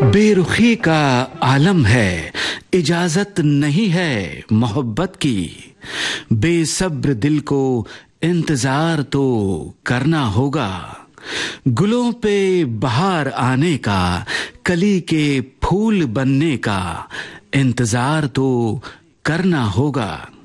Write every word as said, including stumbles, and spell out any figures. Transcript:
बेरुखी का आलम है, इजाजत नहीं है मोहब्बत की। बेसब्र दिल को इंतजार तो करना होगा। गुलों पे बहार आने का, कली के फूल बनने का इंतजार तो करना होगा।